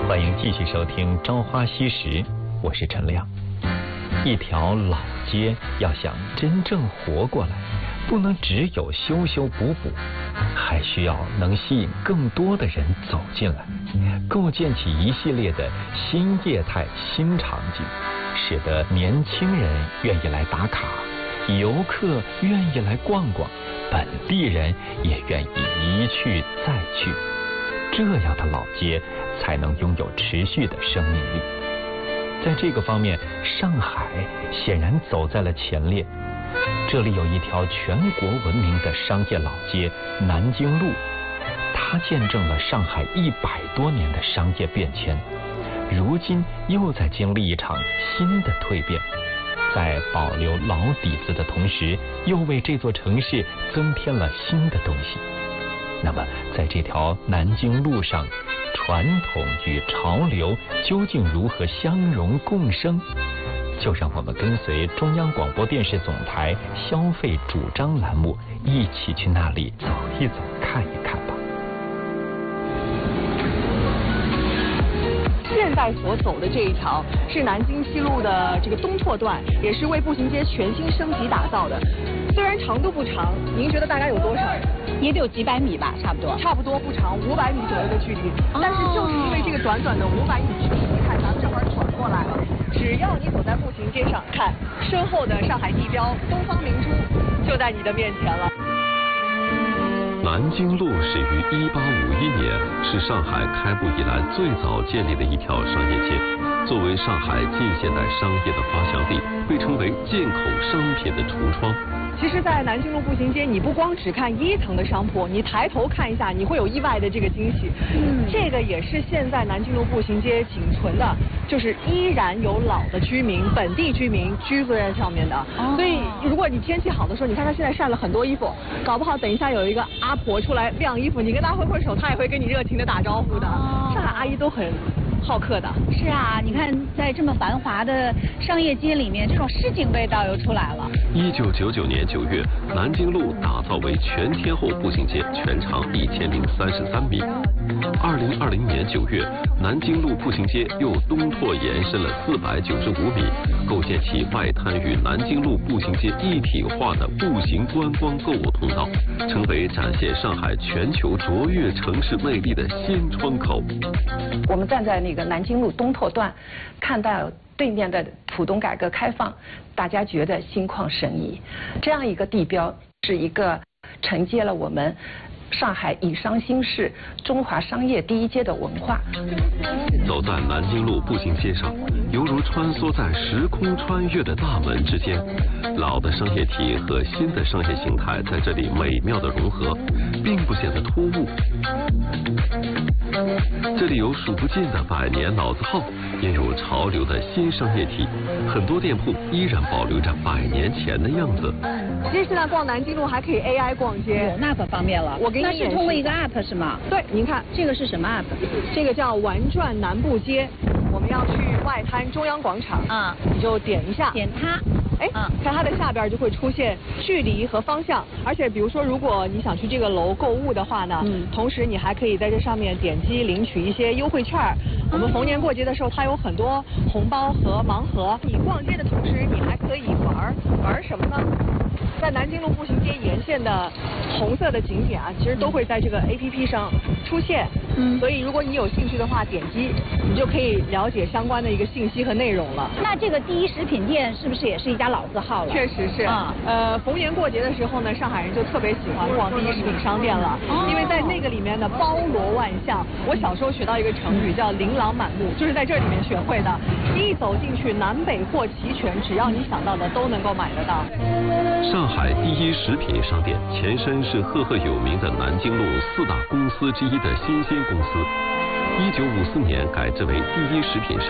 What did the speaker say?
欢迎继续收听《朝花夕拾》，我是陈亮。一条老街要想真正活过来，不能只有修修补补，还需要能吸引更多的人走进来，构建起一系列的新业态、新场景，使得年轻人愿意来打卡，游客愿意来逛逛，本地人也愿意一去再去。这样的老街才能拥有持续的生命力。在这个方面，上海显然走在了前列。这里有一条全国闻名的商业老街南京路，它见证了上海100多年的商业变迁，如今又在经历一场新的蜕变，在保留老底子的同时，又为这座城市增添了新的东西。那么在这条南京路上，传统与潮流究竟如何相融共生？就让我们跟随中央广播电视总台消费主张栏目，一起去那里走一走、看一看吧。 现在所走的这一条是南京西路的这个东拓段，也是为步行街全新升级打造的。虽然长度不长，您觉得大概有多少？ 也得有几百米吧，差不多。 差不多不长，500米左右的距离。但是就是因为这个短短的500米距离，你看咱们这会儿转过来了，只要你走在步行街上，看身后的上海地标东方明珠就在你的面前了。 南京路始于1851年，是上海开埠以来最早建立的一条商业街。作为上海近现代商业的发祥地，被称为进口商品的橱窗。 其实，在南京路步行街，你不光只看1层的商铺，你抬头看一下，你会有意外的这个惊喜。这个也是现在南京路步行街仅存的，就是依然有老的居民、本地居民居住在上面的。所以，如果你天气好的时候，你看它现在晒了很多衣服，搞不好等一下有一个阿婆出来晾衣服，你跟她挥挥手，她也会跟你热情的打招呼的。上海阿姨都很好客的。 是啊，你看在这么繁华的商业街里面，这种市井味道又出来了。 1999年9月，南京路打造为全天候步行街，全长1033米。2020年9月，南京路步行街又东拓延伸了495米，构建起外滩与南京路步行街一体化的步行观光购物通道，成为展现上海全球卓越城市魅力的新窗口。 我们站在那个南京路东拓段，看到对面的浦东改革开放，大家觉得心旷神怡。这样一个地标是一个承接了我们上海以商兴市、中华商业第一街的文化。 走在南京路步行街上，犹如穿梭在时空穿越的大门之间，老的商业体和新的商业形态在这里美妙的融合，并不显得突兀。这里有数不尽的百年老字号，也有潮流的新商业体，很多店铺依然保留着100年前的样子。 其实现在逛南京路还可以 AI 逛街， 那可方便了。 我给你那是通过一个 app 是吗？ 对，您看这个是什么 app？ 这个叫玩转南部街。我们要去外滩中央广场，你就点一下， 点它。 看它的下边就会出现距离和方向，而且比如说如果你想去这个楼购物的话呢，同时你还可以在这上面点击领取一些优惠券。我们逢年过节的时候，它有很多红包和盲盒。你逛街的同时，你还可以玩什么呢？在南京路步行街沿线的红色的景点啊，其实都会在这个 APP 上出现。所以如果你有兴趣的话，点击你就可以了解相关的一个信息和内容了。 那这个第一食品店是不是也是一家老字号了？ 确实是。逢年过节的时候呢，上海人就特别喜欢逛第一食品商店了，因为在那个里面呢包罗万象。我小时候学到一个成语叫琳琅满目，就是在这里面学会的。一走进去，南北货齐全，只要你想到的都能够买得到。 上海第一食品商店前身是赫赫有名的南京路4大公司之一的新鲜公司，1954年改制为第一食品商